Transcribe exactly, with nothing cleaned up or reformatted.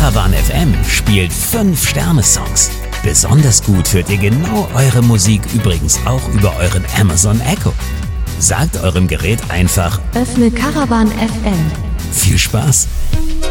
Caravan F M spielt fünf Sterne Songs. Besonders gut hört ihr genau eure Musik übrigens auch über euren Amazon Echo. Sagt eurem Gerät einfach: Öffne Caravan F M. Viel Spaß!